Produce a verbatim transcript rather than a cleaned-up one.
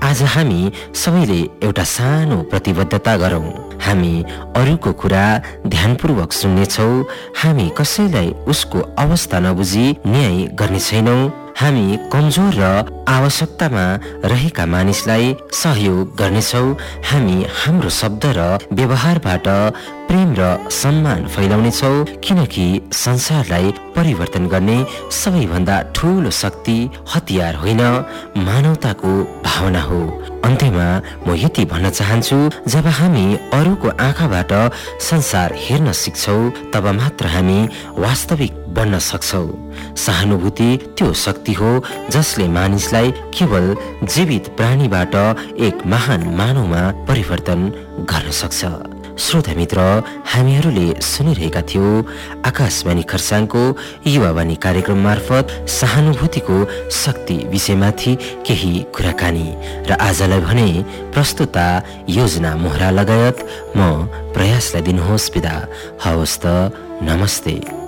आज हामी सबैले एउटा सानो प्रतिबद्धता गरौँ। हामी अरूको कुरा ध्यानपूर्वक सुन्नेछौँ। हामी कसैलाई उसको अवस्था नबुझी न्याय गर्ने छैनौँ। हामी कमजोर र आवश्यकतामा रहेका मानिसलाई सहयोग गर्नेछौँ। हामी हाम्रो शब्द र व्यवहारबाट प्रेम र सम्मान फैलाउनेछौँ, किनकि संसारलाई परिवर्तन गर्ने सबैभन्दा ठूलो शक्ति हतियार होइन, मानवताको भावना हो। अन्त्यमा म यति भन्न चाहन्छु, जब हामी अरूको आँखाबाट संसार हेर्न सिक्छौँ तब मात्र हामी वास्तविक बन्न सक्छौँ। सहानुभूति त्यो शक्ति हो जसले मानिसलाई केवल जीवित प्राणीबाट एक महान मानवमा परिवर्तन गर्न सक्छ। श्रोता मित्र, हामीहरूले सुनिरहेका थियौँ आकाशवाणी खरसाङको युवावाणी कार्यक्रम मार्फत सहानुभूतिको शक्ति विषयमाथि केही कुराकानी। र आजलाई भने प्रस्तुता योजना मोहरा लगायत म प्रयासलाई दिनुहोस् बिदा। हवस् त, नमस्ते।